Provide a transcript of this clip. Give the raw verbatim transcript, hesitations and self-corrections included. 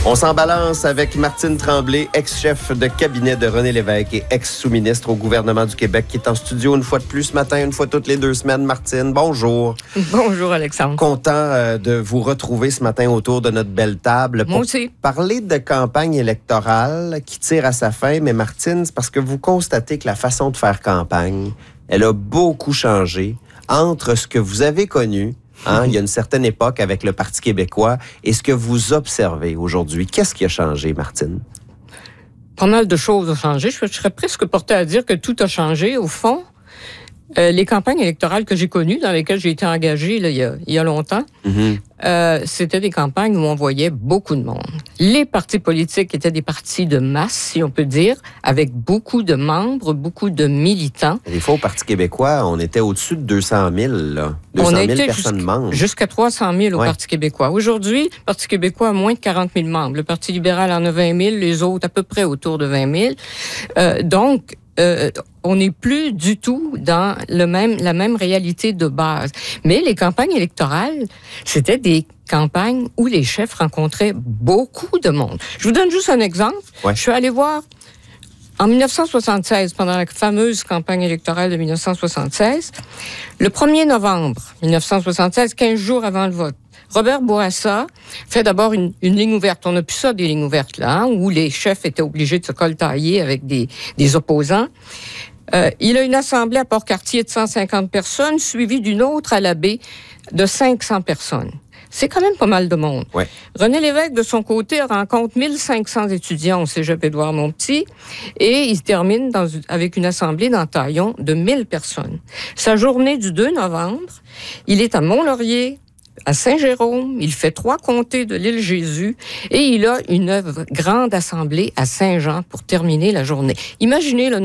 On s'en balance avec Martine Tremblay, ex-chef de cabinet de René Lévesque et ex-sous-ministre au gouvernement du Québec, qui est en studio une fois de plus ce matin, une fois toutes les deux semaines. Martine, bonjour. Bonjour, Alexandre. Content euh, de vous retrouver ce matin autour de notre belle table. Moi aussi. Parler de campagne électorale qui tire à sa fin, mais Martine, c'est parce que vous constatez que la façon de faire campagne, elle a beaucoup changé entre ce que vous avez connu, hein, il y a une certaine époque avec le Parti québécois, et ce que vous observez aujourd'hui. Qu'est-ce qui a changé, Martine? Pas mal de choses ont changé. Je serais presque portée à dire que tout a changé. Au fond, euh, les campagnes électorales que j'ai connues, dans lesquelles j'ai été engagée là, il, y a, il y a longtemps, mm-hmm. euh, c'était des campagnes où on voyait beaucoup de monde. Les partis politiques étaient des partis de masse, si on peut dire, avec beaucoup de membres, beaucoup de militants. Des fois, au Parti québécois, on était au-dessus de deux cent mille, là. deux cent mille personnes membres. Jusqu'à trois cent mille au ouais. Parti québécois. Aujourd'hui, le Parti québécois a moins de quarante mille membres. Le Parti libéral en a vingt mille, les autres à peu près autour de vingt mille. Euh, donc, Euh, on n'est plus du tout dans le même, la même réalité de base. Mais les campagnes électorales, c'était des campagnes où les chefs rencontraient beaucoup de monde. Je vous donne juste un exemple. Ouais. Je suis allée voir en dix-neuf cent soixante-seize, pendant la fameuse campagne électorale de dix-neuf cent soixante-seize, le premier novembre dix-neuf cent soixante-seize, quinze jours avant le vote, Robert Bourassa fait d'abord une, une ligne ouverte. On n'a plus ça, des lignes ouvertes, là, hein, où les chefs étaient obligés de se coltailler avec des, des opposants. Euh, il a une assemblée à Port-Cartier de cent cinquante personnes, suivie d'une autre à la baie de cinq cents personnes. C'est quand même pas mal de monde. Ouais. René Lévesque, de son côté, rencontre mille cinq cents étudiants au cégep Édouard-Montpetit et il termine dans, avec une assemblée dans Taillon de mille personnes. Sa journée du deux novembre, il est à Mont-Laurier, à Saint-Jérôme, il fait trois comtés de l'île Jésus et il a une grande assemblée à Saint-Jean pour terminer la journée. Imaginez le